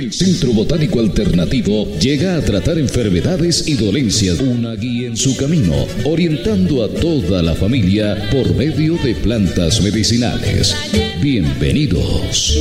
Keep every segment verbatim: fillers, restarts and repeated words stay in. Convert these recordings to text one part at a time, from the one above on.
El Centro Botánico Alternativo llega a tratar enfermedades y dolencias, una guía en su camino, orientando a toda la familia por medio de plantas medicinales. Bienvenidos.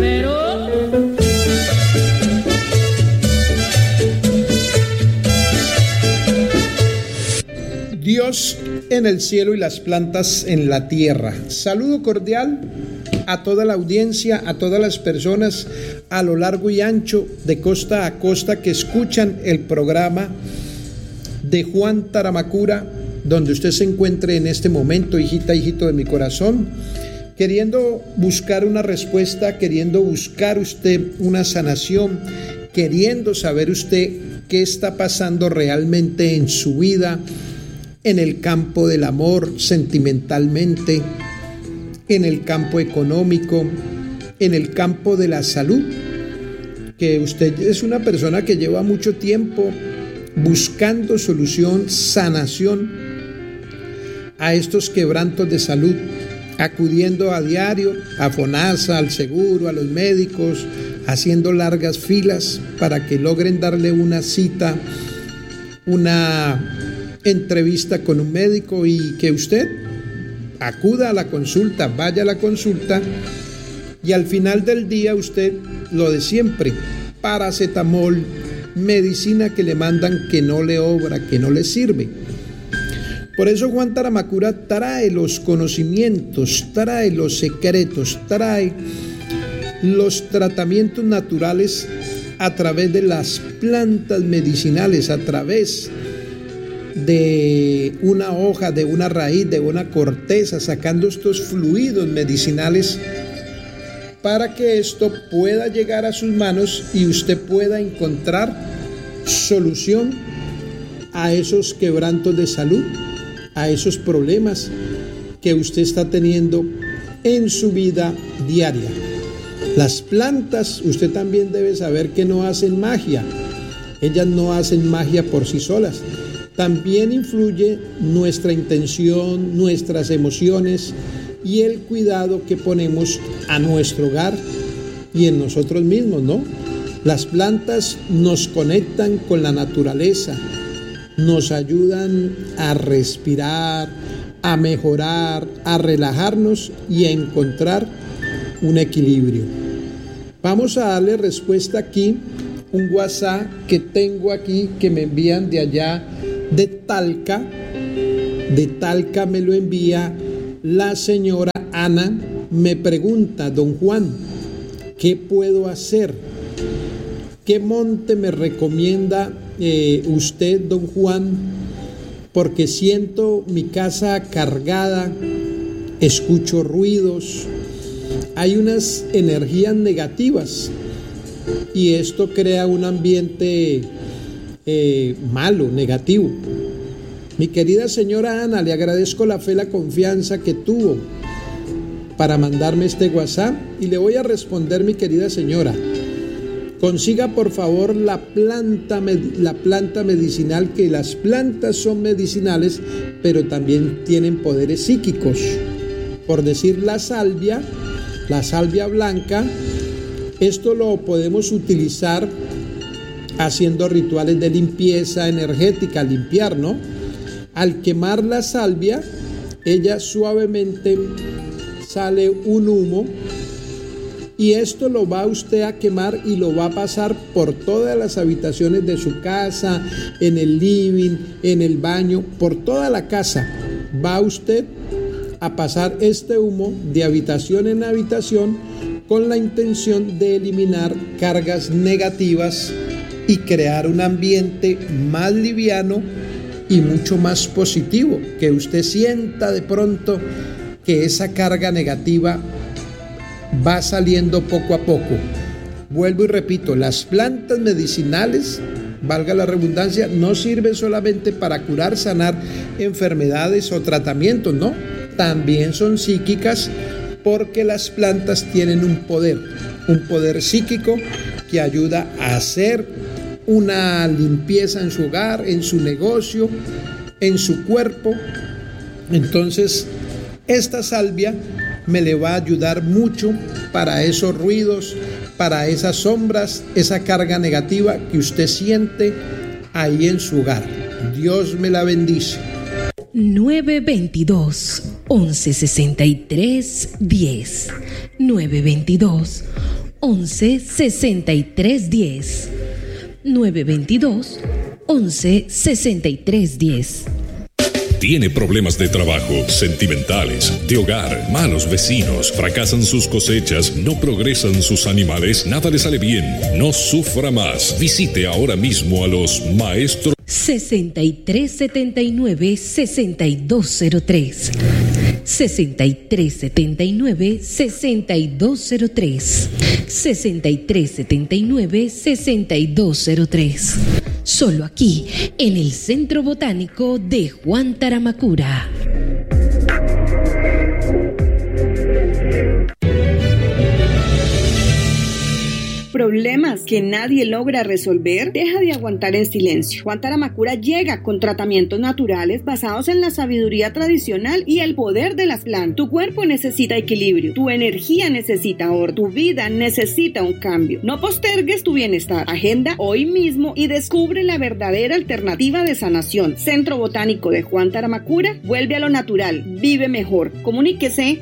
Dios en el cielo y las plantas en la tierra. Saludo cordial a toda la audiencia, a todas las personas a lo largo y ancho, de costa a costa, que escuchan el programa de Juan Taramacura, donde usted se encuentre en este momento, hijita, hijito de mi corazón, queriendo buscar una respuesta, queriendo buscar usted una sanación, queriendo saber usted qué está pasando realmente en su vida, en el campo del amor, sentimentalmente, en el campo económico, en el campo de la salud, que usted es una persona que lleva mucho tiempo buscando solución, sanación a estos quebrantos de salud, acudiendo a diario a FONASA, al seguro, a los médicos, haciendo largas filas para que logren darle una cita, una entrevista con un médico, y que usted acuda a la consulta, vaya a la consulta, y al final del día usted lo de siempre: paracetamol, medicina que le mandan que no le obra, que no le sirve. Por eso Juan Taramacura trae los conocimientos, trae los secretos, trae los tratamientos naturales a través de las plantas medicinales, a través de una hoja, de una raíz, de una corteza, sacando estos fluidos medicinales para que esto pueda llegar a sus manos y usted pueda encontrar solución a esos quebrantos de salud, a esos problemas que usted está teniendo en su vida diaria. Las plantas, usted también debe saber que no hacen magia, ellas no hacen magia por sí solas. También influye nuestra intención, nuestras emociones y el cuidado que ponemos a nuestro hogar y en nosotros mismos, ¿no? Las plantas nos conectan con la naturaleza, nos ayudan a respirar, a mejorar, a relajarnos y a encontrar un equilibrio. Vamos a darle respuesta aquí, un WhatsApp que tengo aquí que me envían de allá de Talca. De Talca me lo envía la señora Ana. Me pregunta: don Juan, ¿qué puedo hacer? ¿Qué monte me recomienda eh, usted, don Juan? Porque siento mi casa cargada, escucho ruidos, hay unas energías negativas y esto crea un ambiente Eh, malo, negativo. Mi querida señora Ana, le agradezco la fe, la confianza que tuvo para mandarme este WhatsApp y le voy a responder, mi querida señora. Consiga por favor la planta, la planta medicinal, que las plantas son medicinales, pero también tienen poderes psíquicos. Por decir, la salvia, la salvia blanca, esto lo podemos utilizar haciendo rituales de limpieza energética, limpiar, ¿no? Al quemar la salvia, ella suavemente sale un humo y esto lo va usted a quemar y lo va a pasar por todas las habitaciones de su casa, en el living, en el baño, por toda la casa. Va usted a pasar este humo de habitación en habitación con la intención de eliminar cargas negativas y crear un ambiente más liviano y mucho más positivo, que usted sienta de pronto que esa carga negativa va saliendo poco a poco. Vuelvo y repito, las plantas medicinales, valga la redundancia, no sirven solamente para curar, sanar enfermedades o tratamientos, no, también son psíquicas, porque las plantas tienen un poder, un poder psíquico que ayuda a hacer una limpieza en su hogar, en su negocio, en su cuerpo. Entonces, esta salvia me le va a ayudar mucho para esos ruidos, para esas sombras, esa carga negativa que usted siente ahí en su hogar. Dios me la bendice. nueve veintidós, once sesenta y tres, diez. nueve veintidós, once sesenta y tres, diez. nueve veintidós, once sesenta y tres, diez. Tiene problemas de trabajo, sentimentales, de hogar, malos vecinos, fracasan sus cosechas, no progresan sus animales, nada le sale bien. No sufra más. Visite ahora mismo a los maestros. sesenta y tres setenta y nueve, sesenta y dos cero tres. sesenta y tres setenta y nueve, sesenta y dos cero tres. sesenta y tres setenta y nueve, sesenta y dos cero tres. Solo aquí, en el Centro Botánico de Juan Taramacura. ¿Problemas que nadie logra resolver? Deja de aguantar en silencio. Juan Taramacura llega con tratamientos naturales basados en la sabiduría tradicional y el poder de las plantas. Tu cuerpo necesita equilibrio, tu energía necesita orden, tu vida necesita un cambio. No postergues tu bienestar. Agenda hoy mismo y descubre la verdadera alternativa de sanación. Centro Botánico de Juan Taramacura, vuelve a lo natural, vive mejor. Comuníquese.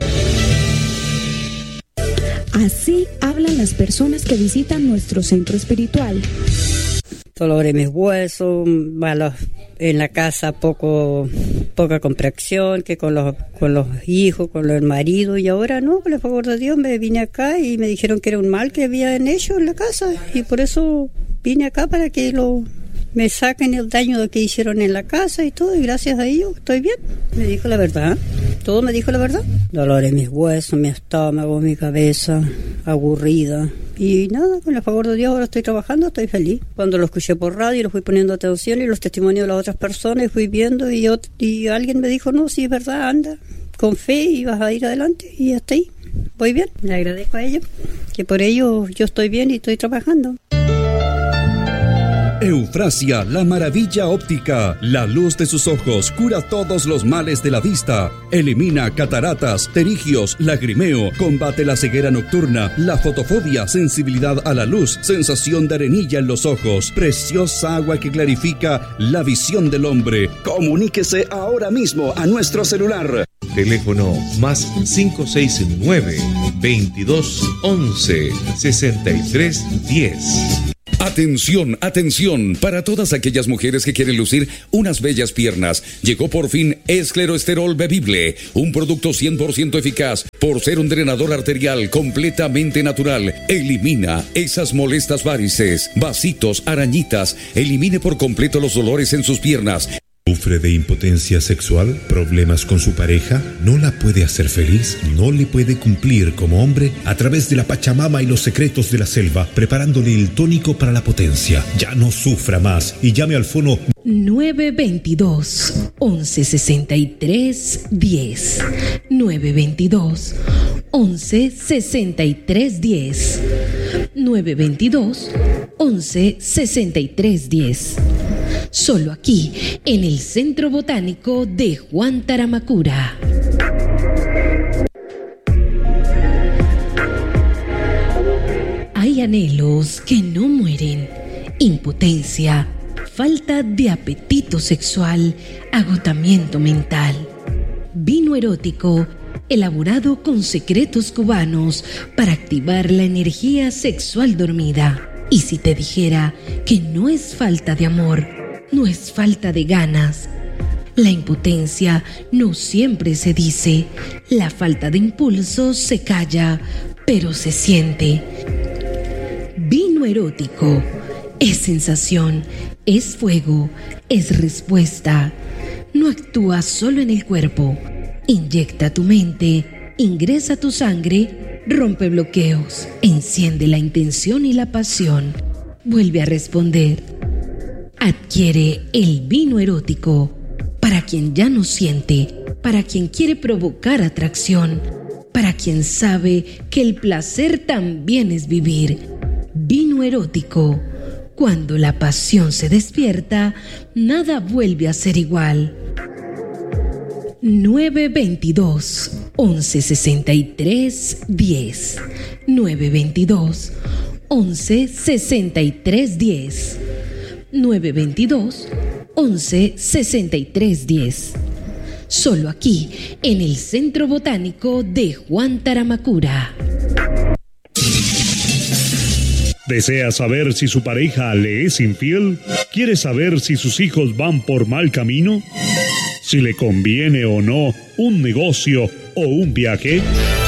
Así hablan las personas que visitan nuestro centro espiritual. Dolor en mis huesos, malos en la casa, poco, poca comprensión, que con los, con los hijos, con el marido, y ahora no, por el favor de Dios, me vine acá y me dijeron que era un mal que habían hecho en la casa, y por eso vine acá para que lo me saquen el daño que hicieron en la casa y todo, y gracias a ellos estoy bien. Me dijo la verdad, todo me dijo la verdad. Dolor en mis huesos, mi estómago, mi cabeza, aburrida. Y nada, con el favor de Dios ahora estoy trabajando, estoy feliz. Cuando lo escuché por radio, lo fui poniendo atención y los testimonios de las otras personas, y fui viendo, y, yo, y alguien me dijo, no, sí es verdad, anda, con fe y vas a ir adelante, y hasta ahí, voy bien. Le agradezco a ellos, que por ello yo estoy bien y estoy trabajando. Eufrasia, la maravilla óptica. La luz de sus ojos cura todos los males de la vista. Elimina cataratas, pterigios, lagrimeo. Combate la ceguera nocturna, la fotofobia, sensibilidad a la luz, sensación de arenilla en los ojos. Preciosa agua que clarifica la visión del hombre. Comuníquese ahora mismo a nuestro celular. Teléfono más cinco seis nueve, veintidós once, sesenta y tres diez. Atención, atención, para todas aquellas mujeres que quieren lucir unas bellas piernas. Llegó por fin Escleroesterol Bebible, un producto cien por ciento eficaz por ser un drenador arterial completamente natural. Elimina esas molestas varices, vasitos, arañitas. Elimine por completo los dolores en sus piernas. ¿Sufre de impotencia sexual? ¿Problemas con su pareja? ¿No la puede hacer feliz? ¿No le puede cumplir como hombre? A través de la Pachamama y los secretos de la selva, preparándole el tónico para la potencia. Ya no sufra más y llame al fono nueve veintidós, once sesenta y tres, diez. nueve veintidós, once sesenta y tres, diez. nueve veintidós, once sesenta y tres, diez. Solo aquí, en el Centro Botánico de Juan Taramacura. Hay anhelos que no mueren, impotencia, falta de apetito sexual, agotamiento mental. Vino erótico, elaborado con secretos cubanos para activar la energía sexual dormida. Y si te dijera que no es falta de amor, no es falta de ganas. La impotencia no siempre se dice, la falta de impulso se calla, pero se siente. Vino erótico es sensación, es fuego, es respuesta. No actúa solo en el cuerpo, inyecta tu mente, ingresa tu sangre, rompe bloqueos, enciende la intención y la pasión, vuelve a responder. Adquiere el vino erótico para quien ya no siente, para quien quiere provocar atracción, para quien sabe que el placer también es vivir. Vino erótico. Cuando la pasión se despierta, nada vuelve a ser igual. nueve veintidós, once sesenta y tres, diez. nueve veintidós, once, sesenta y tres diez. nueve dos dos, once, sesenta y tres diez. Solo aquí, en el Centro Botánico de Juan Taramacura. ¿Desea saber si su pareja le es infiel? ¿Quiere saber si sus hijos van por mal camino? ¿Si le conviene o no un negocio o un viaje?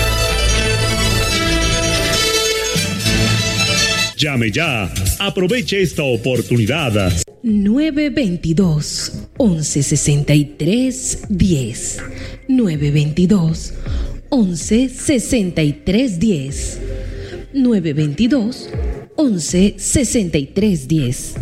Llame ya. Aproveche esta oportunidad. nueve dos dos, once, sesenta y tres diez. nueve dos dos, once, sesenta y tres diez. nueve dos dos, once, sesenta y tres diez.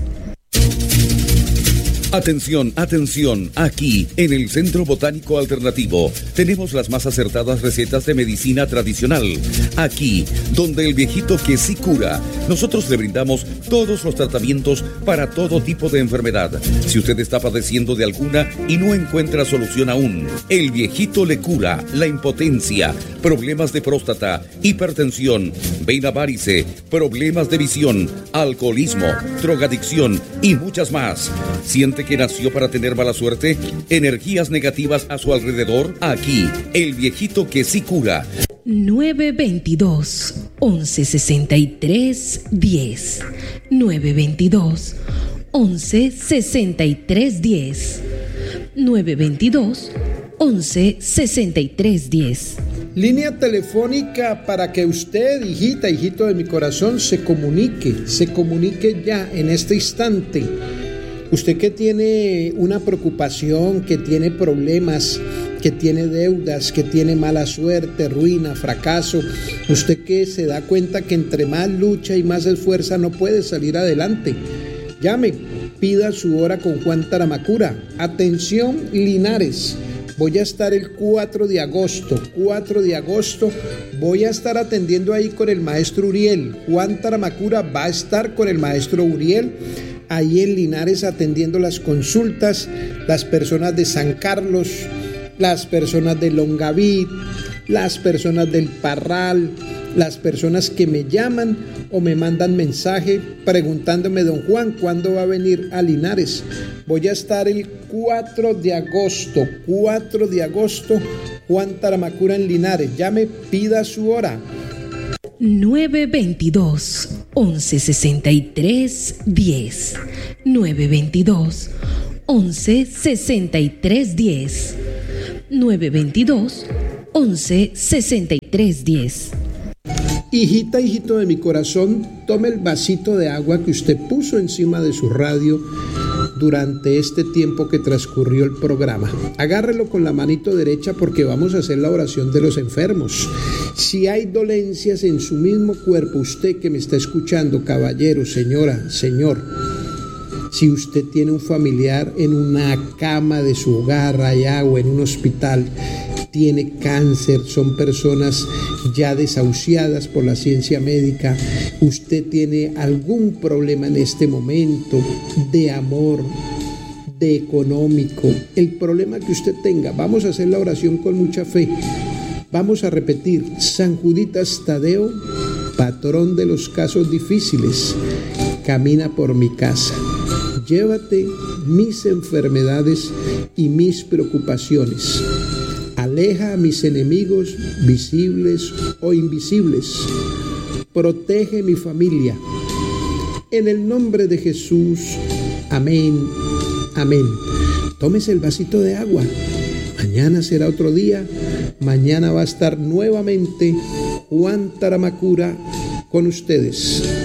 Atención, atención, aquí en el Centro Botánico Alternativo tenemos las más acertadas recetas de medicina tradicional. Aquí, donde el viejito que sí cura, nosotros le brindamos todos los tratamientos para todo tipo de enfermedad. Si usted está padeciendo de alguna y no encuentra solución aún, el viejito le cura la impotencia, problemas de próstata, hipertensión, vena varice, problemas de visión, alcoholismo, drogadicción y muchas más. ¿Siente que nació para tener mala suerte? ¿Energías negativas a su alrededor? Aquí, el viejito que sí cura. nueve dos dos, once, sesenta y tres diez. nueve dos dos, once, sesenta y tres diez. nueve dos dos, once, sesenta y tres diez. Línea telefónica para que usted, hijita, hijito de mi corazón, se comunique, se comunique ya en este instante. Usted que tiene una preocupación, que tiene problemas, que tiene deudas, que tiene mala suerte, ruina, fracaso, usted que se da cuenta que entre más lucha y más esfuerza no puede salir adelante, llame, pida su hora con Juan Taramacura. Atención, Linares, voy a estar el cuatro de agosto, cuatro de agosto, voy a estar atendiendo ahí con el maestro Uriel. Juan Taramacura va a estar con el maestro Uriel ahí en Linares atendiendo las consultas, las personas de San Carlos, las personas de Longaví, las personas del Parral, las personas que me llaman o me mandan mensaje preguntándome, don Juan, ¿cuándo va a venir a Linares? Voy a estar el cuatro de agosto, cuatro de agosto, Juan Taramacura en Linares. Llame, pida su hora. nueve dos dos, once, sesenta y tres diez. nueve dos dos, once, sesenta y tres diez. nueve dos dos, once, sesenta y tres diez. Hijita, hijito de mi corazón, tome el vasito de agua que usted puso encima de su radio durante este tiempo que transcurrió el programa. Agárrelo con la manito derecha porque vamos a hacer la oración de los enfermos. Si hay dolencias en su mismo cuerpo, usted que me está escuchando, caballero, señora, señor, si usted tiene un familiar en una cama de su hogar allá o en un hospital, tiene cáncer, son personas ya desahuciadas por la ciencia médica, usted tiene algún problema en este momento de amor, de económico, el problema que usted tenga, vamos a hacer la oración con mucha fe. Vamos a repetir: San Juditas Tadeo, patrón de los casos difíciles, camina por mi casa. Llévate mis enfermedades y mis preocupaciones. Aleja a mis enemigos visibles o invisibles. Protege mi familia. En el nombre de Jesús. Amén. Amén. Tómese el vasito de agua. Mañana será otro día. Mañana va a estar nuevamente Juan Taramacura con ustedes.